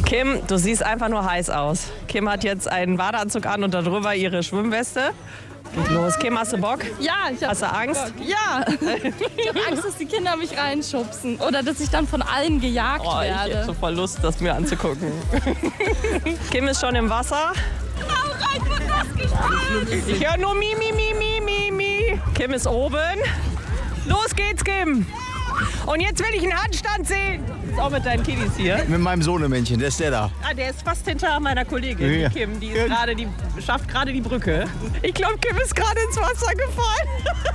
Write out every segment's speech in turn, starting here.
Kim, du siehst einfach nur heiß aus. Kim hat jetzt einen Badeanzug an und darüber ihre Schwimmweste. Geht los. Kim, hast du Bock? Ja, Hast du Angst? Bock. Ja. Ich habe Angst, dass die Kinder mich reinschubsen oder dass ich dann von allen gejagt Ich werde. hätte so voll Lust, das mir anzugucken. Kim ist schon im Wasser. Ich höre nur Mi, Mi, Mi, Mi, Mi, Mi. Kim ist oben. Los geht's, Kim. Und jetzt will ich einen Handstand sehen. Ist auch mit deinen Kiddies hier. Mit meinem Sohnemännchen, der ist der da. Ah, der ist fast hinter meiner Kollegin, Ja. die Kim. Die ist schafft gerade die Brücke. Ich glaube, Kim ist gerade ins Wasser gefallen.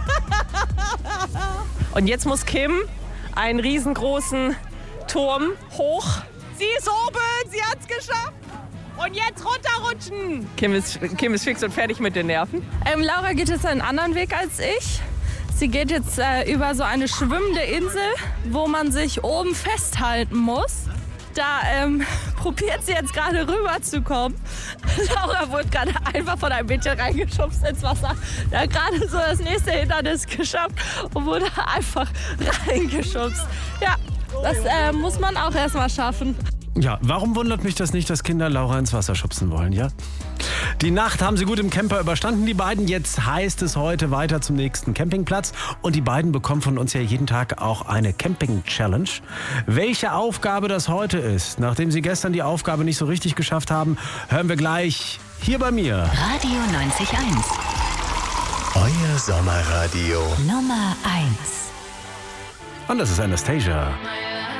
Und jetzt muss Kim einen riesengroßen Turm hoch. Sie ist oben, sie hat's geschafft. Und jetzt runterrutschen. Kim ist fix und fertig mit den Nerven. Laura geht jetzt einen anderen Weg als ich. Sie geht jetzt über so eine schwimmende Insel, wo man sich oben festhalten muss. Da probiert sie jetzt gerade rüberzukommen. Laura wurde gerade einfach von einem Mädchen reingeschubst ins Wasser. Da hat gerade so das nächste Hindernis geschafft und wurde einfach reingeschubst. Ja, das muss man auch erstmal schaffen. Ja, warum wundert mich das nicht, dass Kinder Laura ins Wasser schubsen wollen, ja? Die Nacht haben sie gut im Camper überstanden, die beiden. Jetzt heißt es heute weiter zum nächsten Campingplatz. Und die beiden bekommen von uns ja jeden Tag auch eine Camping-Challenge. Welche Aufgabe das heute ist, nachdem sie gestern die Aufgabe nicht so richtig geschafft haben, hören wir gleich hier bei mir. Radio 90.1. Euer Sommerradio. Nummer 1. Und das ist Anastasia.